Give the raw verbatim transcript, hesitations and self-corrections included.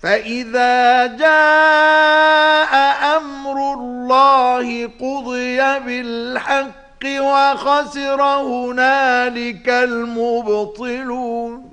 فإذا جاء أمر الله قضي بالحق وخسر هنالك المبطلون.